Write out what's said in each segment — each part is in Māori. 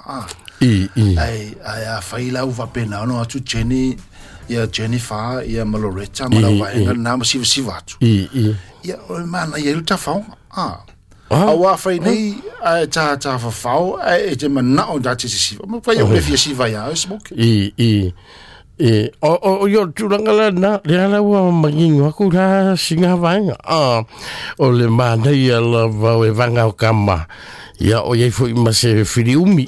ai faila u va pena no atu Jenny ia Jennifer ia Maloretta malawaenga na masiva atu ia o mana ia luta fao awa fai nei ta fao e te mana o da te siva ma fai o le fia siva ia smoke o yo turanga na le ala wa mangingo aku ra singa vanga o le mana ia la va e vanga o kama ia o ia foi ma se filiumi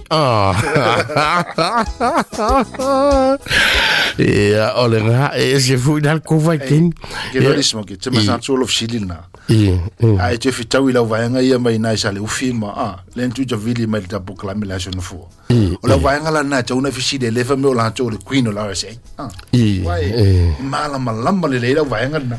ia o le nga e se foi dal ko vai ken gerismo ke te ma solo filina ai te fitau ila vanga ia mai na sale u filma len tu ja vili mai da proclamation fo o la vanga la na te una fiside le fa me la to le queen o la se vai mala malamba le la vanga na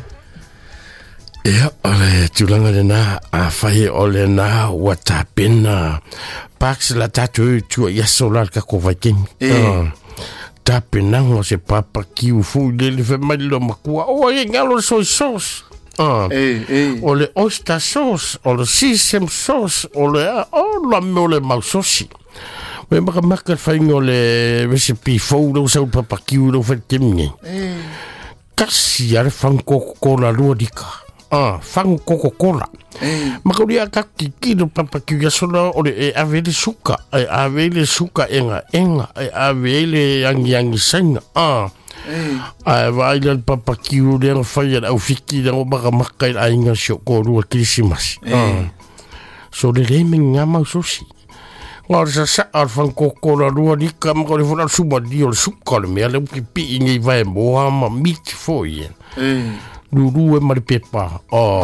ole tulanga le na a fai ole na wata pena pax la tatu tu ya solar ka ko vai ken ta pena o se papa ki u fu le fe mai lo makua o e ngalo soy sos ole oyster sauce ole sesame sauce ole la mole mausosi we maka fai ngole recipe fo lo sa papa ki u lo fe temni kasi ar fanko ko la ludica fango Coca-Cola. Makuria kaki do papa kia sola ole avele suka enga avele yangi senga vai le papa kia le fai au fiki le baka makai ainga shoko ru Christmas so le reming ngama sosi ngor sa ar fango Coca-Cola ru di kam ko le fona suba di o suka le me le pipi ngi vai mo ma meat foi Lulu e maripepa.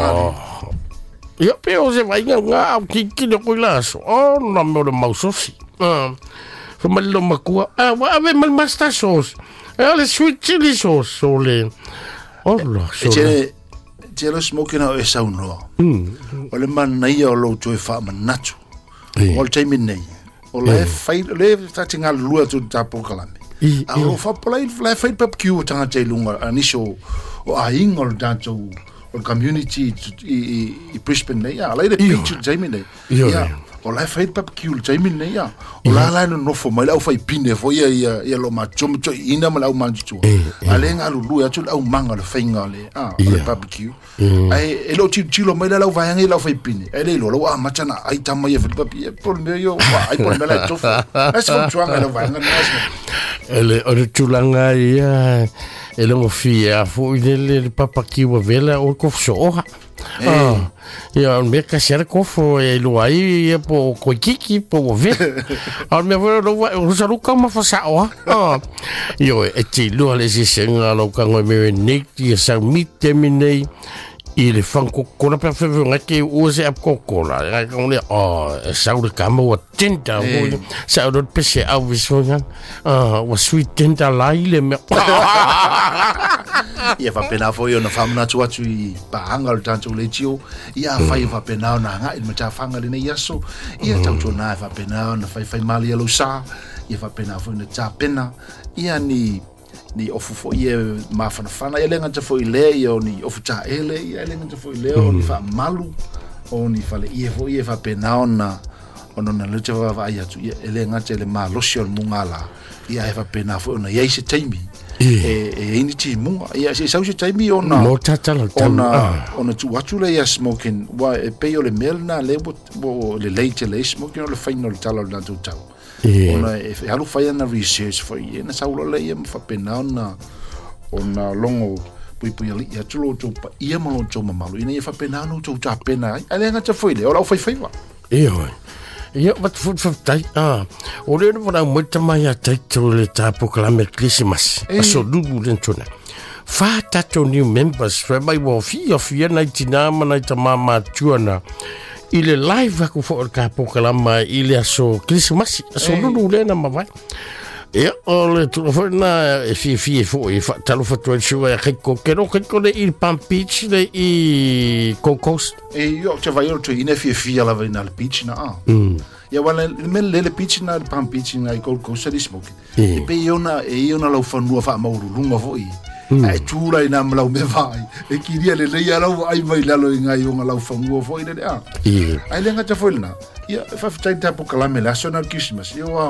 Ia peo se vai nga au kiki de kuilaso. Na me le mausosi. Fa malo makua. Wa ave mal masta sauce. Le sweet chili sauce sole. La sole. Jelo smoking au e sauno. Ole man nei o lo toi fa manacho. Ol time nei. Ole fai le tatinga lua tu tapo kalame. Alo fa play fai pap kiu tanga te lunga anisho o ingol danto o community i Brisbane nei ya lai de picture Jamie nei ya o lai fai pap kiu Jamie nei ya o la no fo mai au fai pine fo ya lo ma chom ina ma au manju alenga lu ya tu au manga le fainga le o pap kiu ai elo chilo mai la vai ngi la fai pine ele lo machana ai tama ye fai pap por medio ai por mela to es fo chuanga la vai ngi ele o tulanga ya ele mo fia fo ile papa ki wa vela o ko soha ia me ka ser ko fo e lo ai po ko kiki po ve al me vo lo sa lu ka ma fa sa io e ti lo le si senga lo ka ngo me nik ti sa mit terminei il fanco con la perfezione che usa a Coca-Cola con le saure camo attenta saure pesce a visona wa sweet tenta laile me ia fa pena foi ona famna tu i paanga o tanto lechio ia fai fa pena na nga il mata fanga le ia so ia tanto na fa pena na fai mali lo sa ia fa pena foi na ta pena ia ni ofu fo ia mafana ia lenga te foi le ia ni ofu ta ele ia lenga te foi le o ni fa malu o ni fa le ia fo ia fa pena ona le te va ia tu ia lenga te le malosio mungala ia fa pena fo ona ia se taimi ini ti munga ia se sau se taimi ona no tatala ona tu watu le ia smoking wa e peo le melna le bo le leite le smoking le final talo na tu tau ona e halu fai na research for ye na saulo le ia fa pena ona longo pui ali ia tulo tu pa ia malo tu mamalu ina ia fa pena no tu ta pena ale nga te foi le ola fai wa ia wat fu tai o le no na mo te mai tai tu le ta proclame Christmas so dudu den tona fa tato new members fa mai wo fi na tina mana ta mama tuana ile live aku fo ka proclama ile aso Christmas so dudu le na ma vai ole tu fo na fi fo talo fo tu shu ya ko le il Palm Beach le i Cocos io te vai oltre in fi la venal beach na ia wala le beach na Palm Beach na i Cocos di smoke e pe io na lo fa nu fa mauru lunga fo ai tura ina mlau me vai e kiria le ia lo ai mai lalo ngai o ngala fa nu fo ina ai le ngata fo na ia fa tai tapo kala me national Christmas io